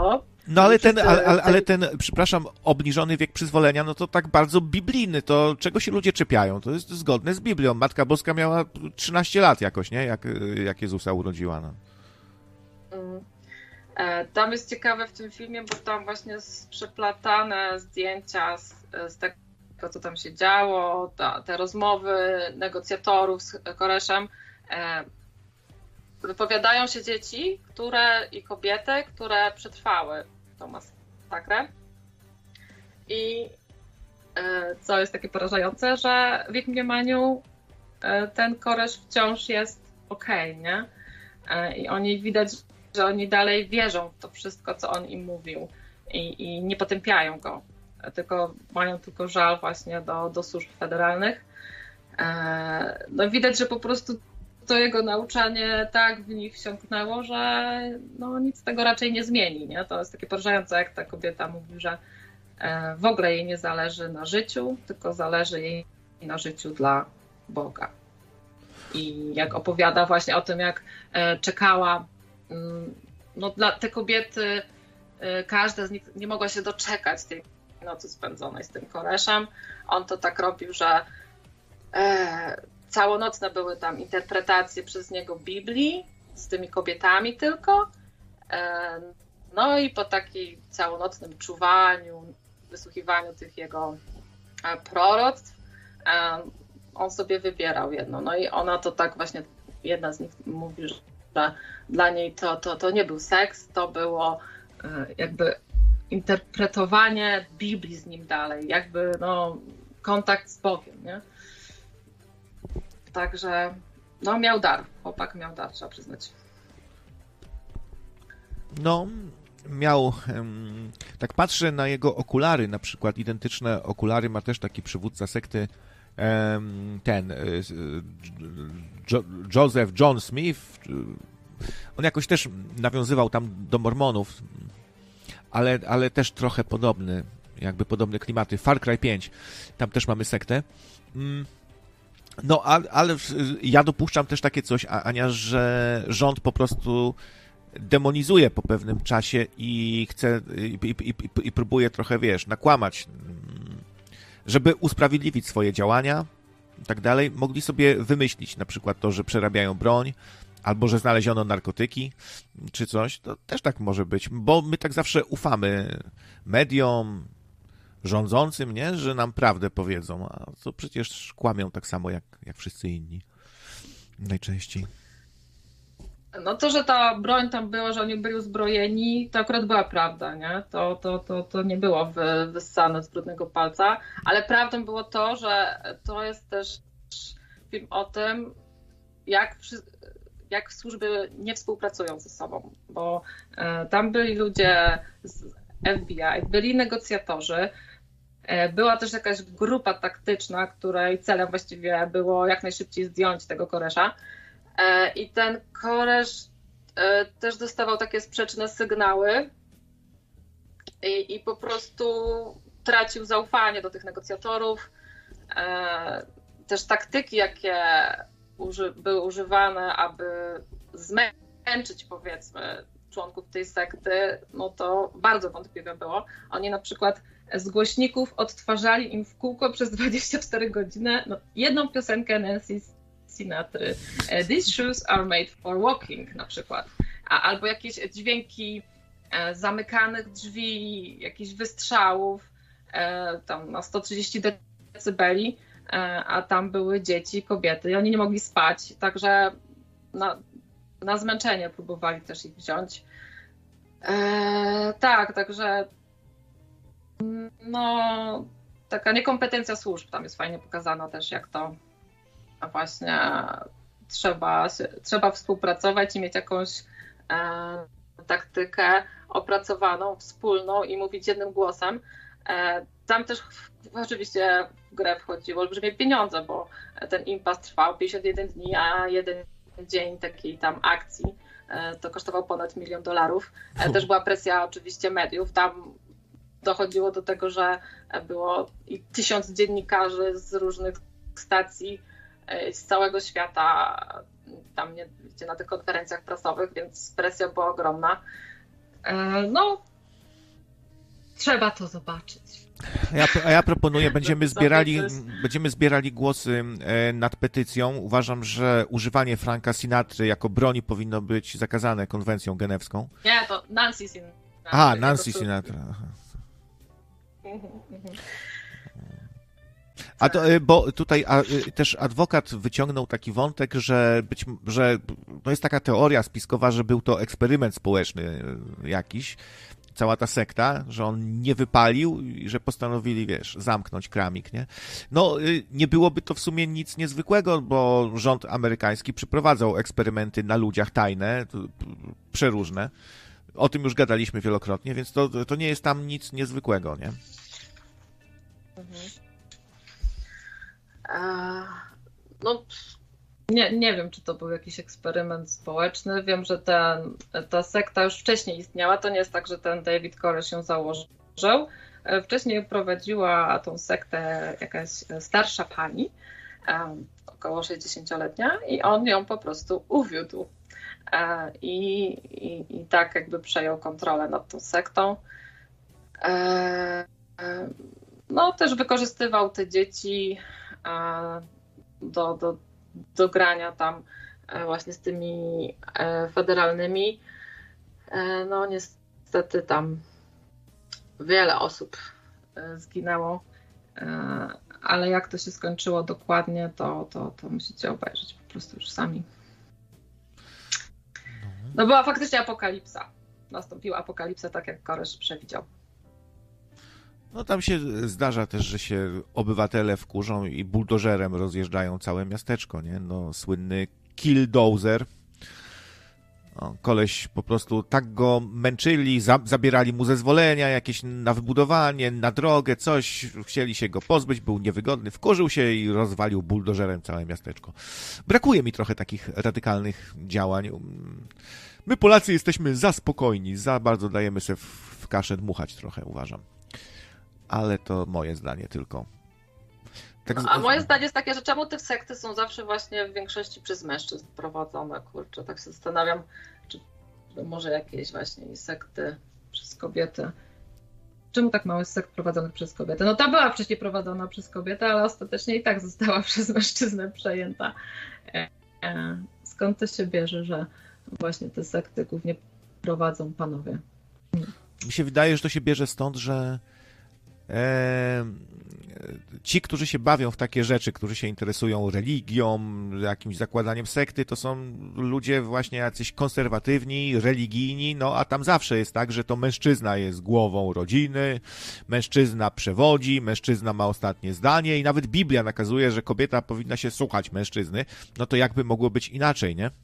No ale ten, ale, ale ten, przepraszam, obniżony wiek przyzwolenia, no to tak bardzo biblijny, to czego się ludzie czepiają? To jest zgodne z Biblią. Matka Boska miała trzynaście lat jakoś, nie? Jak, jak Jezusa urodziła. No. Mm. Tam jest ciekawe w tym filmie, bo tam właśnie jest przeplatane zdjęcia z, z tego, co tam się działo, ta, te rozmowy negocjatorów z Koreszem. Wypowiadają się dzieci, które i kobiety, które przetrwały tą masakrę. I co jest takie porażające, że w ich mniemaniu ten Koresz wciąż jest okej, nie? I oni widać, że oni dalej wierzą w to wszystko, co on im mówił i, i nie potępiają go, tylko mają tylko żal właśnie do, do służb federalnych. No widać, że po prostu to jego nauczanie tak w nich wsiąknęło, że no, nic z tego raczej nie zmieni. Nie? To jest takie porażające, jak ta kobieta mówi, że w ogóle jej nie zależy na życiu, tylko zależy jej na życiu dla Boga. I jak opowiada właśnie o tym, jak czekała, no dla te kobiety, każda z nich nie mogła się doczekać tej nocy spędzonej z tym Koreszem. On to tak robił, że całonocne były tam interpretacje przez niego Biblii z tymi kobietami tylko. No i po takim całonocnym czuwaniu, wysłuchiwaniu tych jego proroctw, on sobie wybierał jedno. No i ona to tak właśnie, jedna z nich mówi, że dla niej to, to, to nie był seks, to było jakby interpretowanie Biblii z nim dalej, jakby no, kontakt z Bogiem, nie? Także no miał dar, chłopak miał dar, trzeba przyznać. No, miał, tak patrzę na jego okulary, na przykład identyczne okulary ma też taki przywódca sekty, ten Joseph John Smith, on jakoś też nawiązywał tam do Mormonów, ale, ale też trochę podobny, jakby podobne klimaty. Far Cry pięć, tam też mamy sektę. No, ale, ale ja dopuszczam też takie coś, Ania, że rząd po prostu demonizuje po pewnym czasie i chce i, i, i, i próbuje trochę, wiesz, nakłamać, żeby usprawiedliwić swoje działania i tak dalej. Mogli sobie wymyślić na przykład to, że przerabiają broń, albo że znaleziono narkotyki, czy coś. To też tak może być, bo my tak zawsze ufamy mediom, rządzącym, nie? Że nam prawdę powiedzą, a to przecież kłamią tak samo jak, jak wszyscy inni. Najczęściej. No to, że ta broń tam była, że oni byli uzbrojeni, to akurat była prawda, nie? To, to, to, to nie było wy, wyssane z brudnego palca, ale prawdą było to, że to jest też film o tym, jak, jak służby nie współpracują ze sobą, bo tam byli ludzie z F B I, byli negocjatorzy, była też jakaś grupa taktyczna, której celem właściwie było jak najszybciej zdjąć tego Koresza. I ten Koresz też dostawał takie sprzeczne sygnały i, i po prostu tracił zaufanie do tych negocjatorów. Też taktyki, jakie uży, były używane, aby zmęczyć, powiedzmy, członków tej sekty, no to bardzo wątpliwe było. Oni na przykład z głośników odtwarzali im w kółko przez dwadzieścia cztery godziny no, jedną piosenkę Nancy Sinatry. These shoes are made for walking na przykład. A, albo jakieś dźwięki e, zamykanych drzwi, jakichś wystrzałów e, tam na sto trzydzieści decybeli, e, a tam były dzieci, kobiety i oni nie mogli spać, także na, na zmęczenie próbowali też ich wziąć. E, tak, także no taka niekompetencja służb tam jest fajnie pokazana też, jak to właśnie trzeba, trzeba współpracować i mieć jakąś e, taktykę opracowaną, wspólną i mówić jednym głosem. E, tam też oczywiście w grę wchodziło olbrzymie pieniądze, bo ten impas trwał pięćdziesiąt jeden dni, a jeden dzień takiej tam akcji e, to kosztował ponad milion dolarów. E, też była presja oczywiście mediów. Tam dochodziło do tego, że było i tysiąc dziennikarzy z różnych stacji z całego świata tam nie, wiecie, na tych konferencjach prasowych, więc presja była ogromna. No, Trzeba to zobaczyć. A ja, a ja proponuję, będziemy zbierali, będziemy zbierali głosy nad petycją. Uważam, że używanie Franka Sinatry jako broni powinno być zakazane konwencją genewską. Nie, to Nancy Sinatra. A, Nancy Sinatra. Aha. A to, bo tutaj a, też adwokat wyciągnął taki wątek, że być, że no jest taka teoria spiskowa, że był to eksperyment społeczny jakiś, cała ta sekta, że on nie wypalił i że postanowili, wiesz, zamknąć kramik, nie? No, nie byłoby to w sumie nic niezwykłego, bo rząd amerykański przeprowadzał eksperymenty na ludziach tajne, przeróżne. O tym już gadaliśmy wielokrotnie, więc to, to nie jest tam nic niezwykłego, nie? Mhm. No, nie, nie wiem, czy to był jakiś eksperyment społeczny. Wiem, że ten, ta sekta już wcześniej istniała. To nie jest tak, że ten David Koresh ją założył. Wcześniej prowadziła tą sektę jakaś starsza pani, około sześćdziesięcioletnia, i on ją po prostu uwiódł. I, i, i tak jakby przejął kontrolę nad tą sektą. No, też wykorzystywał te dzieci do, do, do grania tam właśnie z tymi federalnymi. No niestety tam wiele osób zginęło, ale jak to się skończyło dokładnie, to, to, to musicie obejrzeć po prostu już sami. No była faktycznie apokalipsa. Nastąpiła apokalipsa, tak jak Koresh przewidział. No tam się zdarza też, że się obywatele wkurzą i buldożerem rozjeżdżają całe miasteczko, nie? No słynny killdozer. No, koleś po prostu tak go męczyli, za, zabierali mu zezwolenia jakieś na wybudowanie, na drogę, coś, chcieli się go pozbyć, był niewygodny, wkurzył się i rozwalił buldożerem całe miasteczko. Brakuje mi trochę takich radykalnych działań. My Polacy jesteśmy za spokojni, za bardzo dajemy sobie w kaszę dmuchać trochę, uważam. Ale to moje zdanie tylko. Tak... No, a moje zdanie jest takie, że czemu te sekty są zawsze właśnie w większości przez mężczyzn prowadzone, kurczę, tak się zastanawiam, czy może jakieś właśnie sekty przez kobiety. Czemu tak mało jest sekt prowadzonych przez kobiety? No ta była wcześniej prowadzona przez kobietę, ale ostatecznie i tak została przez mężczyznę przejęta. Skąd to się bierze, że właśnie te sekty głównie prowadzą panowie? Mi się wydaje, że to się bierze stąd, że e, ci, którzy się bawią w takie rzeczy, którzy się interesują religią, jakimś zakładaniem sekty, to są ludzie właśnie jacyś konserwatywni, religijni, no a tam zawsze jest tak, że to mężczyzna jest głową rodziny, mężczyzna przewodzi, mężczyzna ma ostatnie zdanie i nawet Biblia nakazuje, że kobieta powinna się słuchać mężczyzny, no to jakby mogło być inaczej, nie?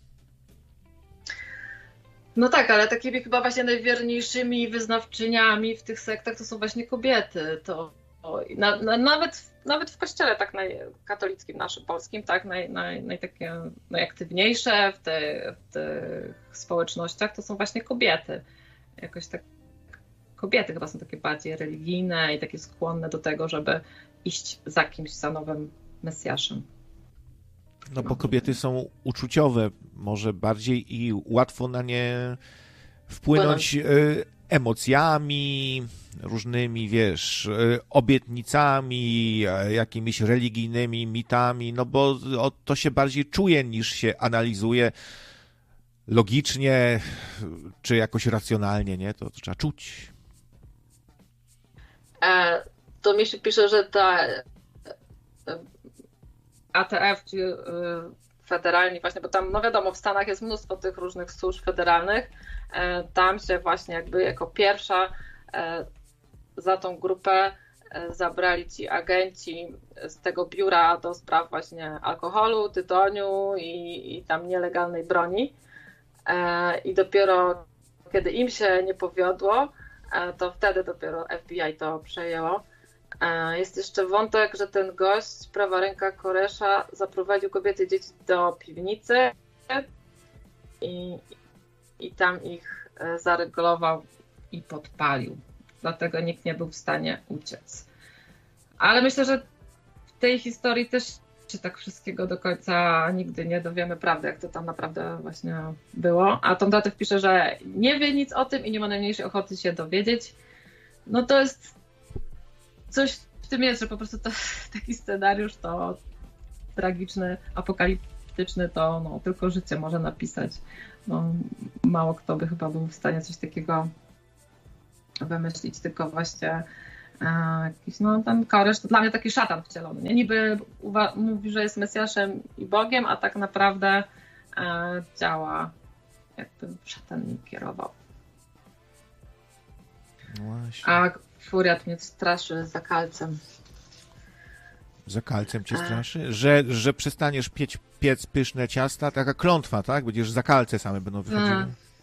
No tak, ale takimi chyba właśnie najwierniejszymi wyznawczyniami w tych sektach to są właśnie kobiety. To, to na, na, nawet, nawet w kościele tak naj, katolickim naszym, polskim, tak, naj, naj, naj takie najaktywniejsze w, te, w tych społecznościach to są właśnie kobiety. Jakoś tak kobiety chyba są takie bardziej religijne i takie skłonne do tego, żeby iść za kimś, za nowym Mesjaszem. No bo kobiety są uczuciowe, może bardziej i łatwo na nie wpłynąć emocjami, różnymi, wiesz, obietnicami, jakimiś religijnymi mitami, no bo to się bardziej czuje niż się analizuje logicznie, czy jakoś racjonalnie, nie? To trzeba czuć. E, to mi się pisze, że ta A T F, ci federalni właśnie, bo tam, no wiadomo, w Stanach jest mnóstwo tych różnych służb federalnych, tam się właśnie jakby jako pierwsza za tą grupę zabrali ci agenci z tego biura do spraw właśnie alkoholu, tytoniu i, i tam nielegalnej broni i dopiero kiedy im się nie powiodło, to wtedy dopiero F B I to przejęło. Jest jeszcze wątek, że ten gość, prawa ręka Koresha, zaprowadził kobiety i dzieci do piwnicy i, i tam ich zaregulował i podpalił. Dlatego nikt nie był w stanie uciec. Ale myślę, że w tej historii też się tak wszystkiego do końca nigdy nie dowiemy prawdy, jak to tam naprawdę właśnie było. A Tom Datew pisze, że nie wie nic o tym i nie ma najmniejszej ochoty się dowiedzieć. no to jest coś w tym jest, że po prostu to, taki scenariusz to tragiczny, apokaliptyczny, to no, tylko życie może napisać. No, mało kto by chyba był w stanie coś takiego wymyślić, tylko właśnie e, jakiś, no ten Koresz to dla mnie taki szatan wcielony. Nie? Niby uwa- mówi, że jest Mesjaszem i Bogiem, a tak naprawdę e, działa jakby szatan nim kierował. Właśnie. A Furiat mnie straszy za kalcem. Za kalcem cię straszy? Że, że przestaniesz piec, piec pyszne ciasta? Taka klątwa, tak? Będziesz za kalce same będą wychodziły.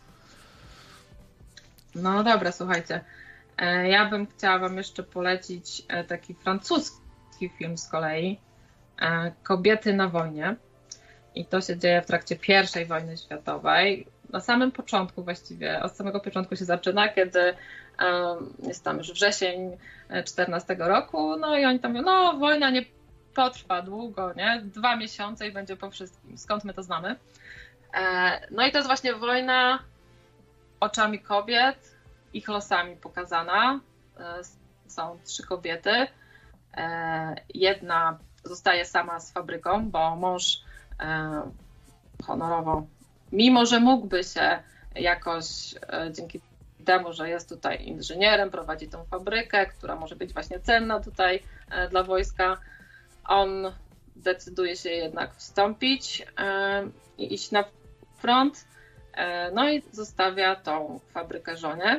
No dobra, słuchajcie. Ja bym chciała wam jeszcze polecić taki francuski film z kolei. Kobiety na wojnie. I to się dzieje w trakcie pierwszej wojny światowej. Na samym początku właściwie, od samego początku się zaczyna, kiedy jest tam już wrzesień czternastego roku, no i oni tam mówią, no wojna nie potrwa długo, nie? Dwa miesiące i będzie po wszystkim. Skąd my to znamy? No i to jest właśnie wojna oczami kobiet, ich losami pokazana. Są trzy kobiety. Jedna zostaje sama z fabryką, bo mąż honorowo, mimo że mógłby się jakoś dzięki temu, że jest tutaj inżynierem, prowadzi tą fabrykę, która może być właśnie cenna tutaj dla wojska, on decyduje się jednak wstąpić i iść na front, no i zostawia tą fabrykę żonie.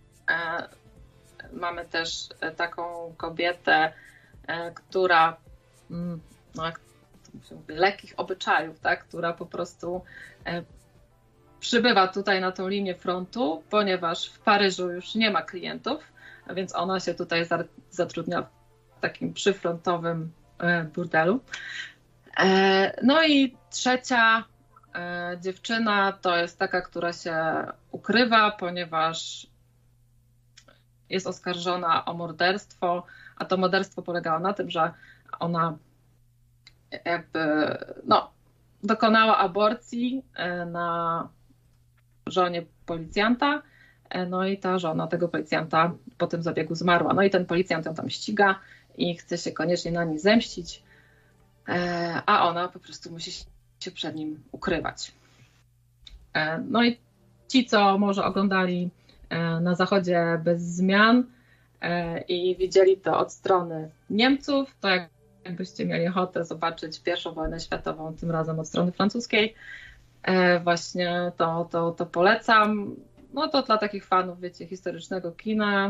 Mamy też taką kobietę, która no, jak to mówię, lekkich obyczajów, tak, która po prostu przybywa tutaj na tą linię frontu, ponieważ w Paryżu już nie ma klientów, a więc ona się tutaj zatrudnia w takim przyfrontowym burdelu. No i trzecia dziewczyna to jest taka, która się ukrywa, ponieważ jest oskarżona o morderstwo, a to morderstwo polegało na tym, że ona jakby no, dokonała aborcji na żonie policjanta, no i ta żona tego policjanta po tym zabiegu zmarła. No i ten policjant ją tam ściga i chce się koniecznie na niej zemścić, a ona po prostu musi się przed nim ukrywać. No i ci, co może oglądali Na zachodzie bez zmian i widzieli to od strony Niemców, to jakbyście mieli ochotę zobaczyć pierwszą wojnę światową, tym razem od strony francuskiej, właśnie to, to, to polecam. No to dla takich fanów, wiecie, historycznego kina,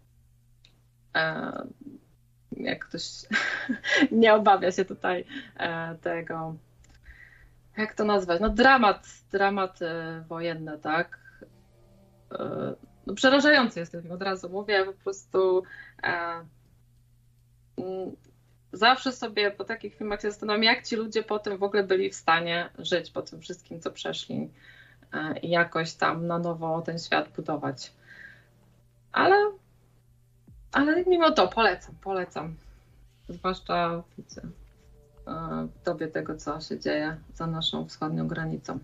jak ktoś nie obawia się tutaj tego, jak to nazwać, no dramat, dramat wojenny, tak? No, przerażający jest ten film, od razu mówię, po prostu e, zawsze sobie po takich filmach się zastanawiam, jak ci ludzie potem w ogóle byli w stanie żyć po tym wszystkim, co przeszli e, i jakoś tam na nowo ten świat budować. Ale, ale mimo to polecam, polecam. Zwłaszcza widzę, e, w dobie tego, co się dzieje za naszą wschodnią granicą.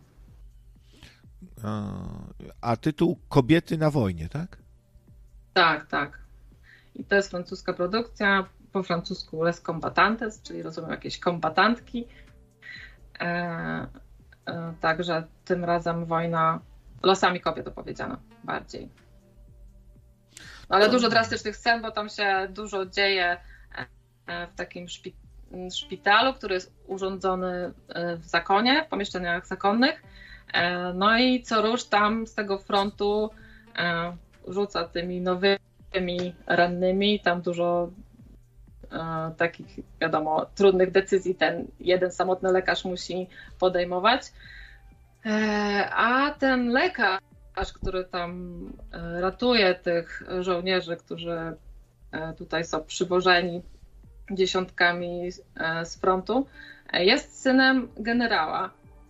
A tytuł Kobiety na wojnie, tak? Tak, tak. I to jest francuska produkcja, po francusku Les Combattantes, czyli rozumiem jakieś kombatantki. E, e, także tym razem wojna losami kobiet opowiedziana bardziej. Ale dużo drastycznych scen, bo tam się dużo dzieje w takim szpi- szpitalu, który jest urządzony w zakonie, w pomieszczeniach zakonnych. No i co rusz tam z tego frontu e, rzuca tymi nowymi rannymi, tam dużo e, takich, wiadomo, trudnych decyzji ten jeden samotny lekarz musi podejmować. E, a ten lekarz, który tam e, ratuje tych żołnierzy, którzy e, tutaj są przywożeni dziesiątkami e, z frontu, e, jest synem generała.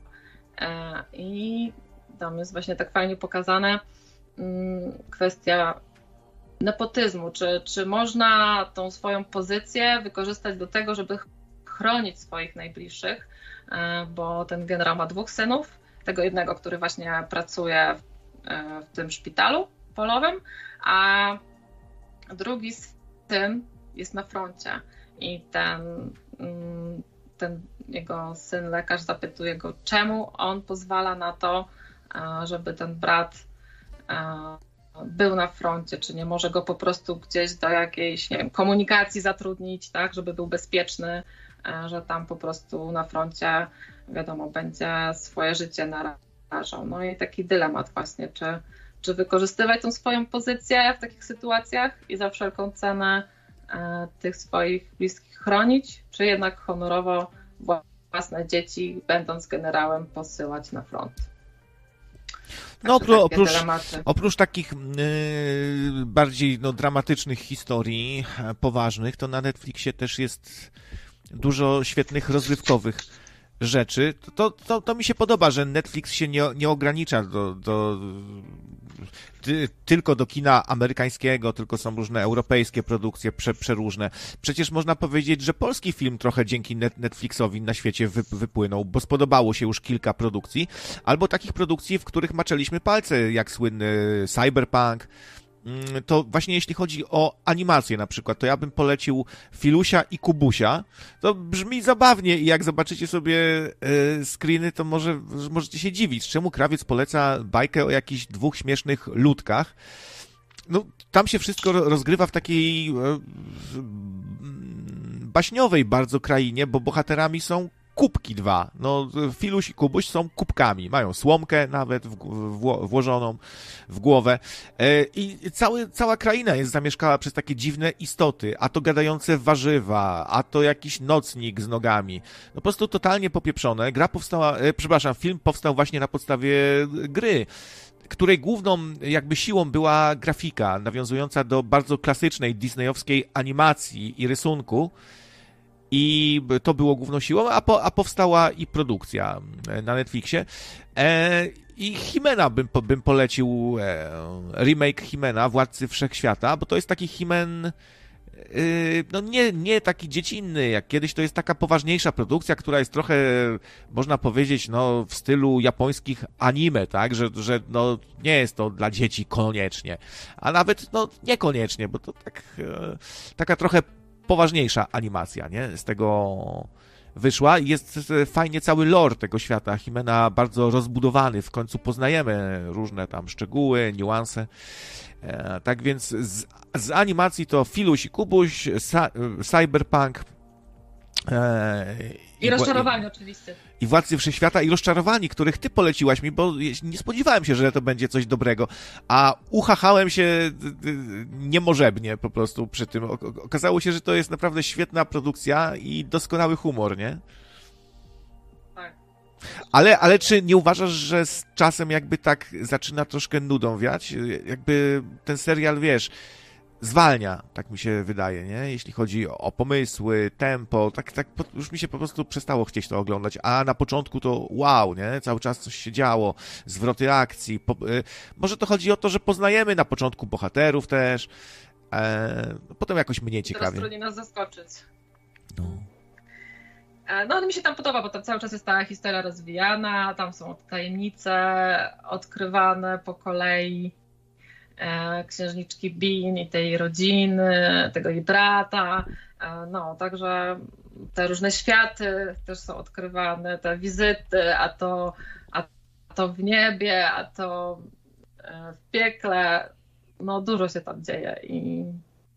I tam jest właśnie tak fajnie pokazane kwestia nepotyzmu, czy, czy można tą swoją pozycję wykorzystać do tego, żeby chronić swoich najbliższych, bo ten generał ma dwóch synów, tego jednego, który właśnie pracuje w, w tym szpitalu polowym, a drugi syn jest na froncie i ten, ten jego syn, lekarz, zapytuje go, czemu on pozwala na to, żeby ten brat był na froncie, czy nie może go po prostu gdzieś do jakiejś, nie wiem, komunikacji zatrudnić, tak, żeby był bezpieczny, że tam po prostu na froncie, wiadomo, będzie swoje życie narażał. No i taki dylemat właśnie, czy, czy wykorzystywać tą swoją pozycję w takich sytuacjach i za wszelką cenę tych swoich bliskich chronić, czy jednak honorowo własne dzieci, będąc generałem, posyłać na front. No oprócz, oprócz, oprócz takich yy, bardziej no, dramatycznych historii, poważnych, to na Netflixie też jest dużo świetnych, rozrywkowych rzeczy. To, to, to mi się podoba, że Netflix się nie, nie ogranicza do, do, ty, tylko do kina amerykańskiego, tylko są różne europejskie produkcje prze, przeróżne. Przecież można powiedzieć, że polski film trochę dzięki net, Netflixowi na świecie wy, wypłynął, bo spodobało się już kilka produkcji, albo takich produkcji, w których maczaliśmy palce, jak słynny Cyberpunk. To właśnie jeśli chodzi o animację na przykład, to ja bym polecił Filusia i Kubusia. To brzmi zabawnie i jak zobaczycie sobie e, screeny, to może możecie się dziwić, czemu krawiec poleca bajkę o jakichś dwóch śmiesznych ludkach. No, tam się wszystko rozgrywa w takiej e, baśniowej bardzo krainie, bo bohaterami są kubki dwa. No, Filuś i Kubuś są kubkami. Mają słomkę nawet w, w, włożoną w głowę. I cały, cała kraina jest zamieszkała przez takie dziwne istoty. A to gadające warzywa, a to jakiś nocnik z nogami. No po prostu totalnie popieprzone. Gra powstała, przepraszam, film powstał właśnie na podstawie gry, której główną jakby siłą była grafika, nawiązująca do bardzo klasycznej disneyowskiej animacji i rysunku. I to było główną siłą, a, po, a powstała i produkcja na Netflixie. E, I He-Mana bym, bym polecił, e, remake He-Mana, Władcy Wszechświata, bo to jest taki He-Man, e, no nie, nie taki dziecinny jak kiedyś, to jest taka poważniejsza produkcja, która jest trochę, można powiedzieć, no w stylu japońskich anime, tak, że, że no nie jest to dla dzieci koniecznie, a nawet no niekoniecznie, bo to tak, e, taka trochę poważniejsza animacja, nie? Z tego wyszła i jest fajnie cały lore tego świata He-Mana bardzo rozbudowany. W końcu poznajemy różne tam szczegóły, niuanse. E, tak więc z, z animacji to Filuś i Kubuś, sa, Cyberpunk e, i, i Rozczarowani oczywiście. I Władcy Wszechświata i Rozczarowani, których ty poleciłaś mi, bo nie spodziewałem się, że to będzie coś dobrego, a uchachałem się niemożebnie po prostu przy tym. Okazało się, że to jest naprawdę świetna produkcja i doskonały humor, nie? Tak. Ale, ale czy nie uważasz, że z czasem jakby tak zaczyna troszkę nudą wiać? Jakby ten serial, wiesz, zwalnia, tak mi się wydaje, nie? Jeśli chodzi o pomysły, tempo, tak, tak już mi się po prostu przestało chcieć to oglądać, a na początku to wow, nie? Cały czas coś się działo, zwroty akcji, po, y, może to chodzi o to, że poznajemy na początku bohaterów też, e, potem jakoś mniej ciekawie. Teraz trudniej nas zaskoczyć. No. No ale mi się tam podoba, bo tam cały czas jest ta historia rozwijana, tam są tajemnice odkrywane po kolei, księżniczki Bean i tej rodziny, tego jej brata, no, także te różne światy też są odkrywane, te wizyty, a to, a to w niebie, a to w piekle, no dużo się tam dzieje i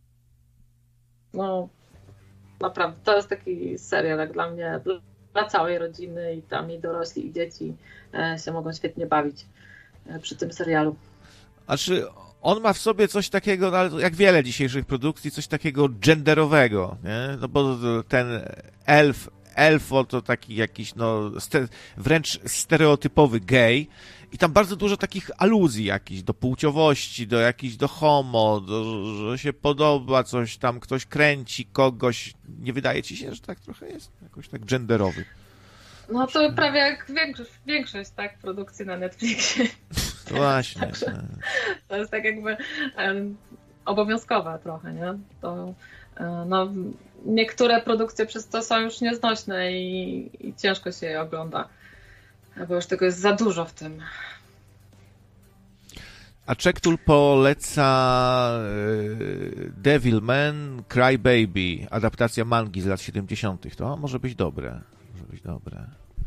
no naprawdę to jest taki serial jak dla mnie, dla całej rodziny i tam i dorośli i dzieci się mogą świetnie bawić przy tym serialu. A czy on ma w sobie coś takiego, jak wiele dzisiejszych produkcji, coś takiego genderowego, nie? No bo ten elf, elfo to taki jakiś, no, ste, wręcz stereotypowy gej i tam bardzo dużo takich aluzji jakichś do płciowości, do jakichś, do homo, do, że się podoba coś tam, ktoś kręci kogoś. Nie wydaje ci się, że tak trochę jest? Jakoś tak genderowy. No to prawie jak większość, większość tak, produkcji na Netflixie. Właśnie. Także to jest tak jakby um, obowiązkowe trochę, nie? To, um, no, niektóre produkcje przez to są już nieznośne i, i ciężko się je ogląda, bo już tego jest za dużo w tym. A Czektul poleca Devilman Cry Baby, adaptacja mangi z lat siedemdziesiątych. To może być dobre. Może być dobre.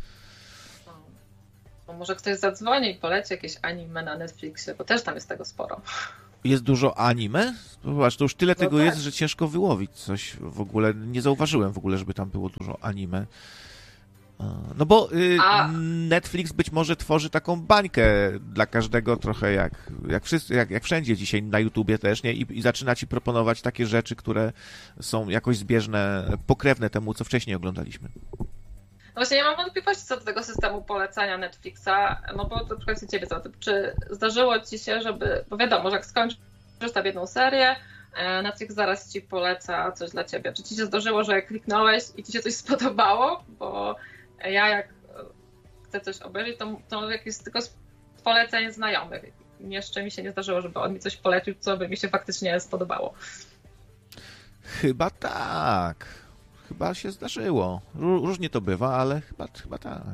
No, może ktoś zadzwoni i poleci jakieś anime na Netflixie, bo też tam jest tego sporo. Jest dużo anime? Zobacz, to już tyle no tego tak. jest, że ciężko wyłowić coś w ogóle. Nie zauważyłem w ogóle, żeby tam było dużo anime. No bo y, A... Netflix być może tworzy taką bańkę dla każdego trochę jak, jak, wszyscy, jak, jak wszędzie dzisiaj na YouTubie też, nie? I, I zaczyna ci proponować takie rzeczy, które są jakoś zbieżne, pokrewne temu, co wcześniej oglądaliśmy. No właśnie, ja mam wątpliwości co do tego systemu polecania Netflixa, no bo to trochę ciebie za tym. Czy zdarzyło ci się, żeby, bo wiadomo, że jak skończysz tam jedną serię, Netflix zaraz ci poleca coś dla ciebie. Czy ci się zdarzyło, że jak kliknąłeś i ci się coś spodobało? Bo ja jak chcę coś obejrzeć, to, to jakieś tylko z poleceń znajomych. Jeszcze mi się nie zdarzyło, żeby on mi coś polecił, co by mi się faktycznie spodobało. Chyba tak. Chyba się zdarzyło. Różnie to bywa, ale chyba, chyba tak.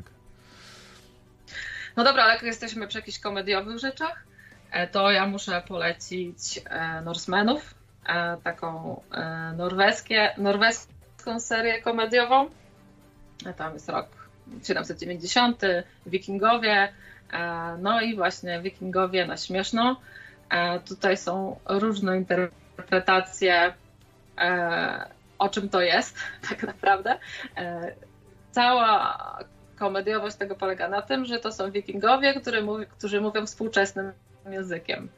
No dobra, ale jak jesteśmy przy jakichś komediowych rzeczach, to ja muszę polecić Norsemenów, taką norweskie, norweską serię komediową. Tam jest rok siedemset dziewięćdziesiąty, Wikingowie, no i właśnie Wikingowie na śmieszno. Tutaj są różne interpretacje, o czym to jest tak naprawdę. Cała komediowość tego polega na tym, że to są Wikingowie, którzy, mówi, którzy mówią współczesnym językiem.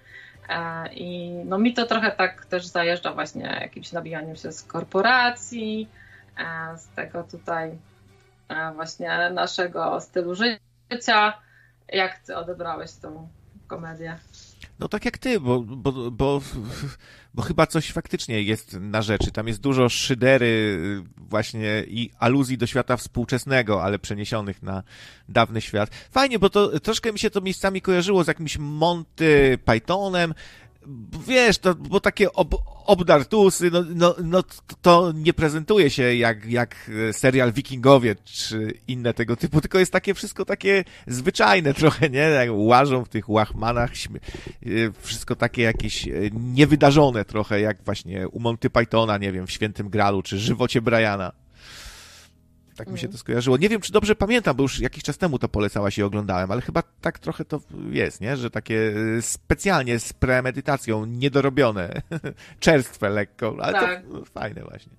I no mi to trochę tak też zajeżdża właśnie jakimś nabijaniem się z korporacji, z tego tutaj właśnie naszego stylu życia. Jak ty odebrałeś tą komedię? No tak jak ty, bo, bo, bo, bo chyba coś faktycznie jest na rzeczy. Tam jest dużo szydery właśnie i aluzji do świata współczesnego, ale przeniesionych na dawny świat. Fajnie, bo to troszkę mi się to miejscami kojarzyło z jakimś Monty Pythonem. Wiesz, to, bo takie ob, obdartusy, no, no, no to, to nie prezentuje się jak, jak serial Wikingowie czy inne tego typu, tylko jest takie wszystko takie zwyczajne trochę, nie? Jak łażą w tych łachmanach, wszystko takie jakieś niewydarzone trochę, jak właśnie u Monty Pythona, nie wiem, w Świętym Gralu, czy Żywocie Briana. Tak mi się to skojarzyło. Nie wiem, czy dobrze pamiętam, bo już jakiś czas temu to polecałaś i oglądałem, ale chyba tak trochę to jest, nie? Że takie specjalnie z premedytacją, niedorobione, czerstwe lekko, ale tak. To fajne właśnie.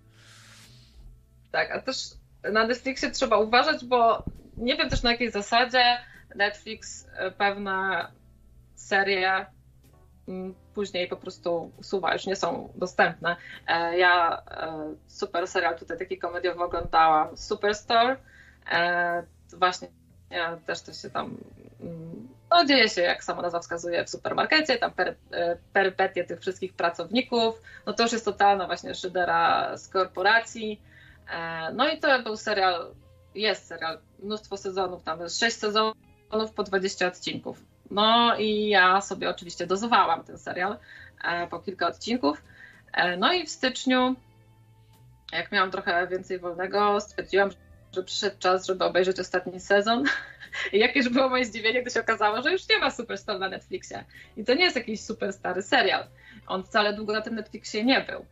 Tak, a też na Netflixie trzeba uważać, bo nie wiem też na jakiej zasadzie Netflix pewne serie później po prostu usuwa, już nie są dostępne. Ja super serial tutaj taki komediowy oglądałam, Superstore. Właśnie ja też to się tam no, dzieje się, jak sama nazwa wskazuje, w supermarkecie, tam per, perypetie tych wszystkich pracowników. No to już jest totalna właśnie szydera z korporacji. No i to był serial, jest serial, mnóstwo sezonów, tam jest sześć sezonów po dwadzieścia odcinków. No i ja sobie oczywiście dozowałam ten serial po kilka odcinków. No i w styczniu, jak miałam trochę więcej wolnego, stwierdziłam, że przyszedł czas, żeby obejrzeć ostatni sezon. I jakież było moje zdziwienie, gdy się okazało, że już nie ma Superstore na Netflixie. I to nie jest jakiś super stary serial. On wcale długo na tym Netflixie nie był.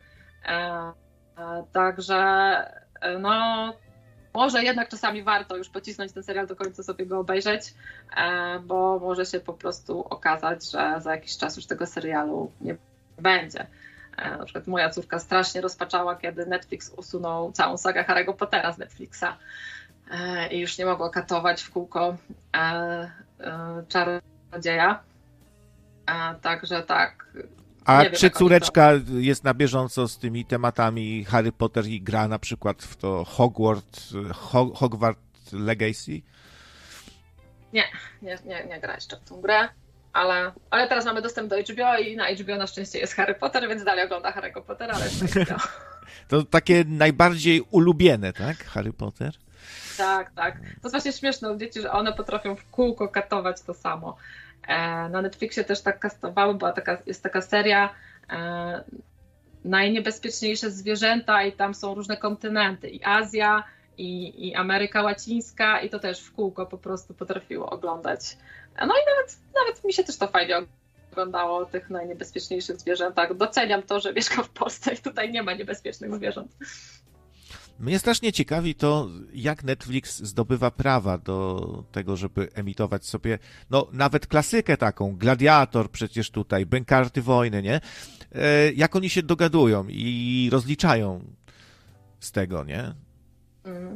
Także no... Może jednak czasami warto już pocisnąć ten serial do końca, sobie go obejrzeć, bo może się po prostu okazać, że za jakiś czas już tego serialu nie będzie. Na przykład moja córka strasznie rozpaczała, kiedy Netflix usunął całą sagę Harry'ego Pottera z Netflixa i już nie mogło katować w kółko czarodzieja. Także tak. A nie czy wiem, córeczka to... jest na bieżąco z tymi tematami Harry Potter i gra na przykład w to Hogwarts, Ho- Hogwarts Legacy? Nie, nie, nie, nie gra jeszcze w tą grę, ale, ale teraz mamy dostęp do H B O i na H B O na szczęście jest Harry Potter, więc dalej ogląda Harry'ego Pottera, ale jest na H B O. To takie najbardziej ulubione, tak? Harry Potter? Tak, tak. To jest właśnie śmieszne u dzieci, że one potrafią w kółko katować to samo. Na Netflixie też tak kastowały, była taka, jest taka seria e, Najniebezpieczniejsze zwierzęta i tam są różne kontynenty, i Azja, i, i Ameryka Łacińska, i to też w kółko po prostu potrafiło oglądać. No i nawet, nawet mi się też to fajnie oglądało o tych najniebezpieczniejszych zwierzętach. Doceniam to, że mieszkam w Polsce i tutaj nie ma niebezpiecznych zwierząt. Mnie strasznie ciekawi to, jak Netflix zdobywa prawa do tego, żeby emitować sobie, no nawet klasykę taką, Gladiator przecież tutaj, Bękarty Wojny, nie? E, jak oni się dogadują i rozliczają z tego, nie? Mm.